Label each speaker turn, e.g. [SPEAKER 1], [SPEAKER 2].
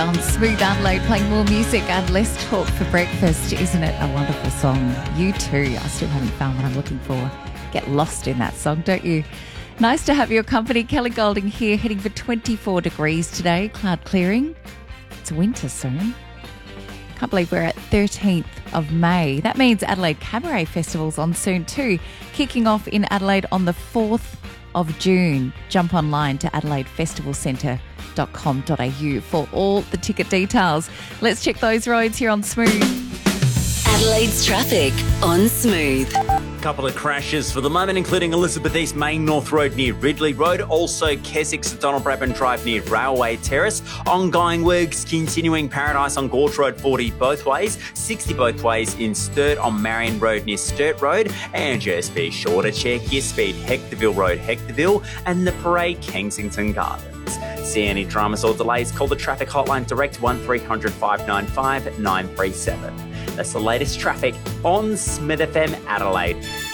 [SPEAKER 1] On Smooth Adelaide, playing more music and less talk for breakfast. Isn't it a wonderful song? You too. I still haven't found what I'm looking for. Get lost in that song, don't you? Nice to have your company. Kelly Golding here, heading for 24 degrees today. Cloud clearing. It's winter soon. Can't believe we're at 13th of May. That means Adelaide Cabaret Festival's on soon too. Kicking off in Adelaide on the 4th of June. Jump online to AdelaideFestivalCentre.com.au for all the ticket details. Let's check those roads here on Smooth.
[SPEAKER 2] Adelaide's traffic on Smooth.
[SPEAKER 3] Couple of crashes for the moment, including Elizabeth East Main North Road near Ridley Road, also Keswick's Donald Bradman Drive near Railway Terrace. Ongoing works continuing Paradise on Gorge Road 40 both ways, 60 both ways in Sturt on Marion Road near Sturt Road, and just be sure to check your speed Hectorville Road, Hectorville, and the Parade Kensington Gardens. See any dramas or delays, call the traffic hotline direct 1300 595 937. That's the latest traffic on Smith FM Adelaide.